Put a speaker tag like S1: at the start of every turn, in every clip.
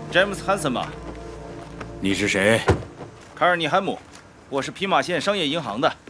S1: 詹姆斯·汉森吗？
S2: 你是谁？
S1: 卡尔尼汉姆，我是匹马县商业银行的。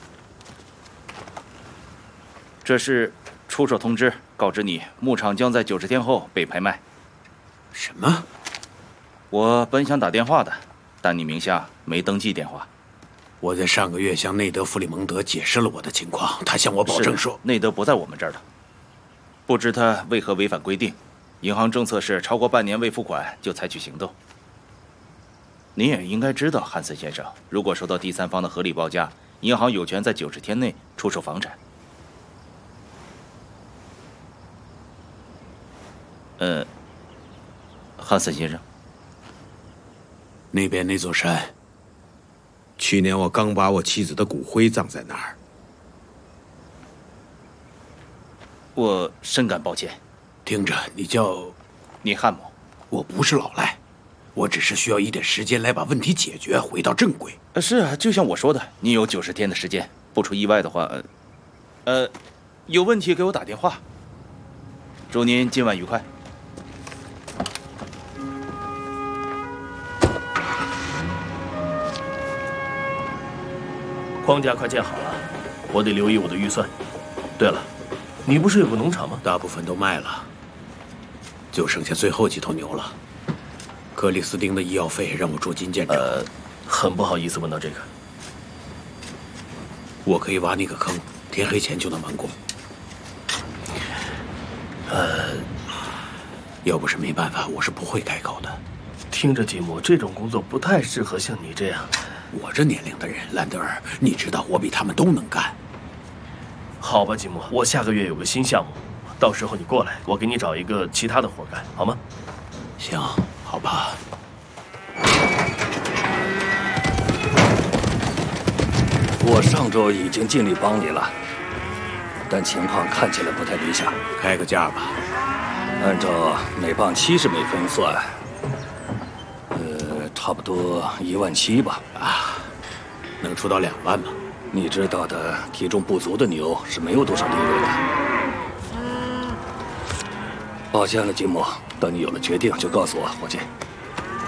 S1: 这是出售通知，告知你牧场将在90天后被拍卖。
S2: 什么？
S1: 我本想打电话的，但你名下没登记电话。
S2: 我在上个月向内德·弗里蒙德解释了我的情况，他向我保证说，
S1: 内德不在我们这儿的，不知他为何违反规定。银行政策是超过半年未付款就采取行动。你也应该知道，汉森先生，如果收到第三方的合理报价，银行有权在90天内出售房产。汉森先生，
S2: 那边那座山，去年我刚把我妻子的骨灰葬在那儿。
S1: 我深感抱歉。
S2: 听着，你叫
S1: 你汉姆。
S2: 我不是老赖，我只是需要一点时间来把问题解决，回到正轨。
S1: 是啊，就像我说的，你有90天的时间，不出意外的话，有问题给我打电话。祝您今晚愉快。
S3: 框架快建好了，我得留意我的预算。对了，你不是有个农场吗？
S2: 大部分都卖了，就剩下最后几头牛了。克里斯汀的医药费让我捉襟见肘。
S3: 很不好意思问到这个。
S2: 我可以挖那个坑，天黑前就能完工。要不是没办法，我是不会开口的。
S3: 听着，吉姆，这种工作不太适合像你这样。
S2: 我这年龄的人，兰德尔，你知道我比他们都能干。
S3: 好吧，吉姆，我下个月有个新项目，到时候你过来，我给你找一个其他的活干，好吗？
S2: 行，好吧。
S4: 我上周已经尽力帮你了，但情况看起来不太理想。
S2: 开个价吧。
S4: 按照每磅70美分算，差不多17000吧。
S2: 啊，能出到2万吗？
S4: 你知道的，体重不足的牛是没有多少利润的。抱歉了，吉姆，等你有了决定就告诉我，伙计。